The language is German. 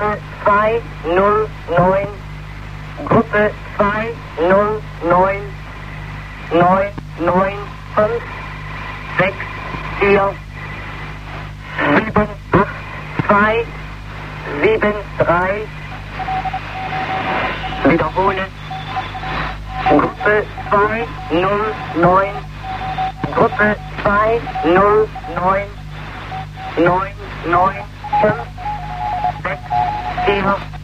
Gruppe 209, Gruppe 209, 9, 9, 5, 6, 4, 7, 8, 2, 7, 3, wiederholen. Gruppe 209, Gruppe 209, 9, 9, 5, 6, 4,